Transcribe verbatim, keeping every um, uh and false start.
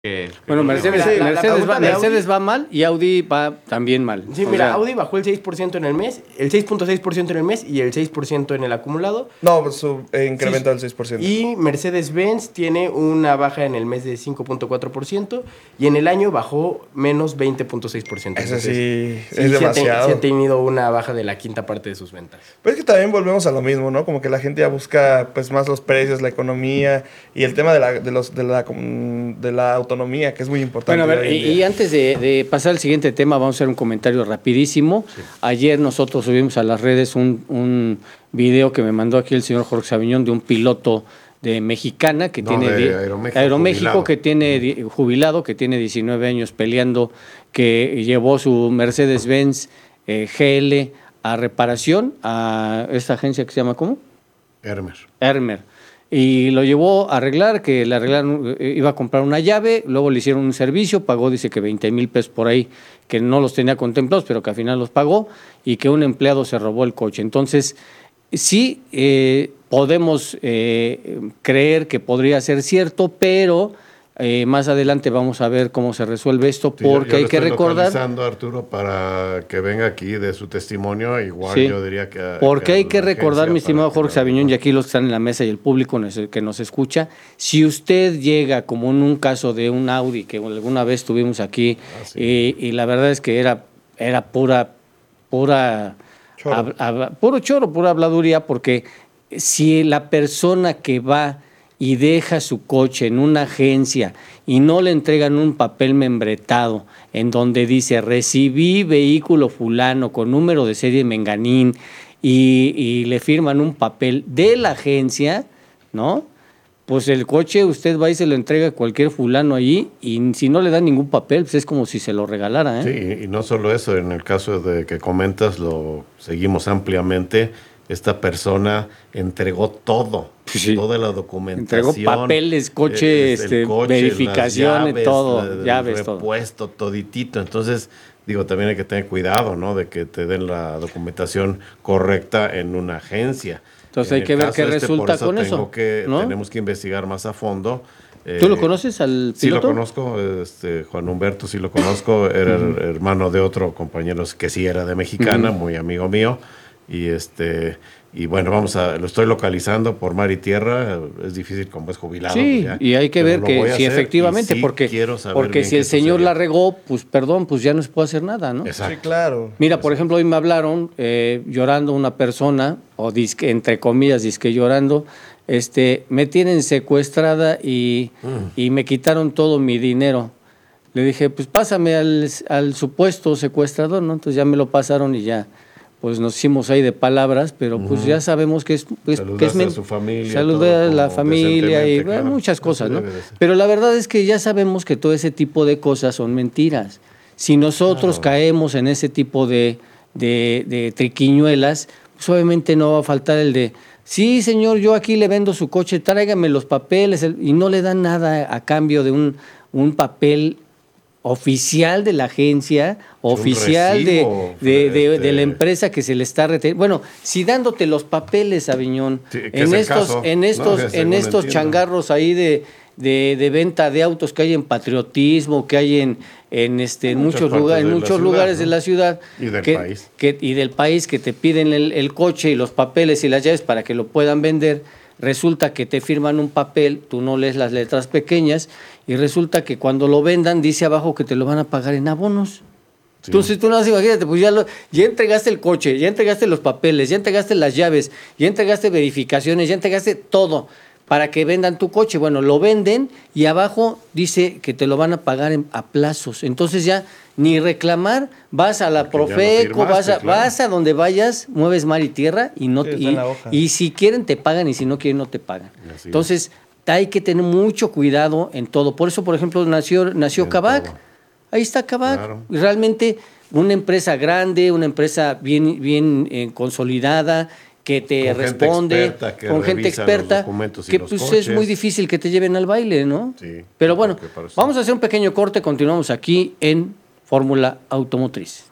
Que, bueno, Mercedes, la, la, Mercedes, la va, Mercedes va mal y Audi va también mal. Sí, o mira, sea, Audi bajó el seis por ciento en el mes, el seis punto seis por ciento en el mes y el seis por ciento en el acumulado. No, pues su eh, incremento Sí, del seis por ciento. Y Mercedes-Benz tiene una baja en el mes de cinco punto cuatro por ciento y en el año bajó menos veinte punto seis por ciento. Eso Entonces, sí, sí, es sí demasiado. Ha te, sí ha tenido una baja de la quinta parte de sus ventas. Pero es que también volvemos a lo mismo, ¿no? Como que la gente ya busca pues más los precios, la economía y el tema de la, de los, de la, de la autonomía, que es muy importante. Bueno, a ver, y, y antes de, de pasar al siguiente tema, vamos a hacer un comentario rapidísimo. Sí. Ayer nosotros subimos a las redes un, un video que me mandó aquí el señor Jorge Saviñón de un piloto de Mexicana que no, tiene de Aeroméxico, Aeroméxico jubilado. que tiene jubilado, que tiene diecinueve años peleando, que llevó su Mercedes-Benz eh, G L a reparación a esta agencia que se llama ¿cómo? Hermer. Hermer. Y lo llevó a arreglar, que le arreglaron, iba a comprar una llave, luego le hicieron un servicio, pagó, dice que veinte mil pesos por ahí, que no los tenía contemplados, pero que al final los pagó, y que un empleado se robó el coche. Entonces, sí eh, podemos eh, creer que podría ser cierto, pero eh, más adelante vamos a ver cómo se resuelve esto, porque sí, yo, yo hay que recordar... localizando, Arturo, para que venga aquí de su testimonio, igual sí, yo diría que... Porque que hay que recordar, mi estimado Jorge Saviñón, y aquí los que están en la mesa y el público que nos escucha, si usted llega, como en un caso de un Audi, que alguna vez tuvimos aquí, ah, sí. y, y la verdad es que era, era pura, pura... Choro. Hab, hab, puro choro, pura habladuría, porque si la persona que va y deja su coche en una agencia y no le entregan un papel membretado en donde dice recibí vehículo fulano con número de serie menganín y, y le firman un papel de la agencia, ¿no? Pues el coche usted va y se lo entrega a cualquier fulano allí y si no le dan ningún papel, pues es como si se lo regalara, ¿eh? Sí, y no solo eso, en el caso de que comentas, lo seguimos ampliamente. Esta persona entregó todo, sí. toda la documentación. Entregó papeles, coche, este, coche verificaciones, llaves, todo, la, llaves, repuesto, todo. toditito. Entonces, digo, también hay que tener cuidado, ¿no? De que te den la documentación correcta en una agencia. Entonces hay que ver qué este, resulta eso con tengo eso. Que, ¿no? Tenemos que investigar más a fondo. ¿Tú eh, lo conoces al piloto? Sí, lo conozco. Este, Juan Humberto sí lo conozco. Era uh-huh. el hermano de otro compañero que sí era de Mexicana, uh-huh. muy amigo mío. Y este y bueno, vamos a lo estoy localizando por mar y tierra, es difícil como es jubilado. Sí, ya, y hay que ver que si efectivamente, sí porque, porque si el señor la regó, pues perdón, pues ya no se puede hacer nada, ¿no? Exacto. Sí, claro. Mira, por ejemplo, hoy me hablaron eh, llorando una persona, o disque, entre comillas, disque llorando, este, me tienen secuestrada y, mm. y me quitaron todo mi dinero. Le dije, pues pásame al, al supuesto secuestrador, ¿no? Entonces ya me lo pasaron y ya. Pues nos hicimos ahí de palabras, pero uh-huh. pues ya sabemos que es... Pues, que es a su familia. Saludé a la familia y claro, muchas cosas, ¿no? Pero la verdad es que ya sabemos que todo ese tipo de cosas son mentiras. Si nosotros claro. caemos en ese tipo de, de, de triquiñuelas, pues obviamente no va a faltar el de... Sí, señor, yo aquí le vendo su coche, tráigame los papeles, y no le dan nada a cambio de un, un papel oficial de la agencia, oficial de, de, de, este... de la empresa que se le está reteniendo. Bueno, si dándote los papeles, Aviñón, sí, en, estos, caso, en estos, ¿no? en estos changarros ahí de, de, de venta de autos que hay en Patriotismo, que hay en, en, este, en muchos, lugar, en muchos ciudad, lugares ¿no? de la ciudad y del, que, país. Que, y del país que te piden el, el coche y los papeles y las llaves para que lo puedan vender. Resulta que te firman un papel, tú no lees las letras pequeñas y resulta que cuando lo vendan dice abajo que te lo van a pagar en abonos. Sí. Entonces tú no vas, imagínate, pues ya, lo, ya entregaste el coche, ya entregaste los papeles, ya entregaste las llaves, ya entregaste verificaciones, ya entregaste todo para que vendan tu coche. Bueno, lo venden y abajo dice que te lo van a pagar en, a plazos. Entonces ya ni reclamar, vas a la Porque Profeco, no firmaste, vas, a, claro. vas a donde vayas, mueves mar y tierra y no sí, y, y si quieren te pagan y si no quieren no te pagan. Así Entonces es. hay que tener mucho cuidado en todo. Por eso, por ejemplo, nació nació Kavak. Ahí está Kavak. Claro. Realmente una empresa grande, una empresa bien bien eh, consolidada, que te con responde, gente experta, que con gente experta, que pues coches. Es muy difícil que te lleven al baile, ¿no? Sí. Pero bueno, vamos a hacer un pequeño corte, continuamos aquí en Fórmula Automotriz.